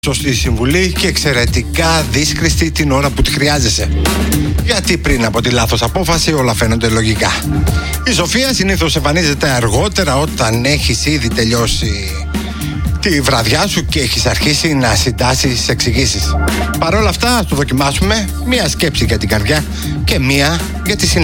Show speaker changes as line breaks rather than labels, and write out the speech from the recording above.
Σωστή συμβουλή και εξαιρετικά δύσκολη την ώρα που τη χρειάζεσαι. Γιατί πριν από τη λάθος απόφαση όλα φαίνονται λογικά. Η σοφία συνήθως εμφανίζεται αργότερα όταν έχεις ήδη τελειώσει τη βραδιά σου και έχεις αρχίσει να συντάσσεις εξηγήσεις. Παρ' όλα αυτά, ας το δοκιμάσουμε. Μία σκέψη για την καρδιά και μία για τη συνέχεια.